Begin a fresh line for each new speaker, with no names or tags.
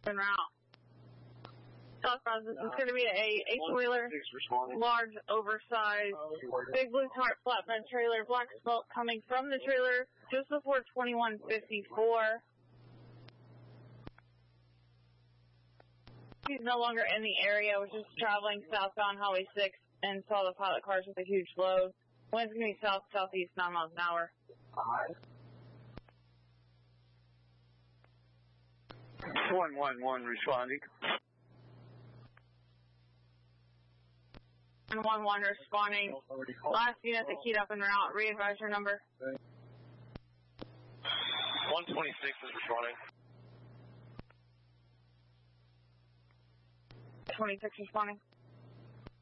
En route. Southbound, this is going to be a 8-wheeler, large, oversized, big blue tarp flatbed trailer, black smoke coming from the trailer just before 2154. He's no longer in the area, was just traveling southbound Highway 6 and saw the pilot cars with a huge load. Wind's going to be south-southeast, 9 miles an hour.
111 responding.
111 responding. Last unit that keyed up en route. Re-advise your number.
126 is responding.
26 responding.